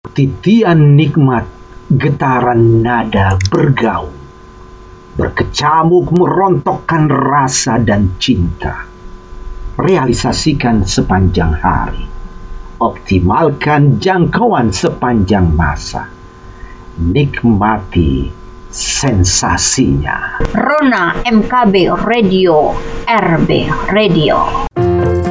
Titian nikmat, getaran nada bergaung, berkecamuk merontokkan rasa dan cinta. Realisasikan sepanjang hari, optimalkan jangkauan sepanjang masa. Nikmati sensasinya. Rona MKB Radio, RB Radio.